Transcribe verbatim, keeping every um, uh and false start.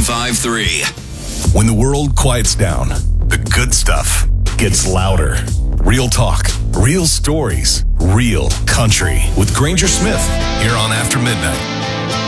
ninety-five point three. When the world quiets down, the good stuff gets louder. Real talk, real stories, real country. With Granger Smith, here on After Midnight.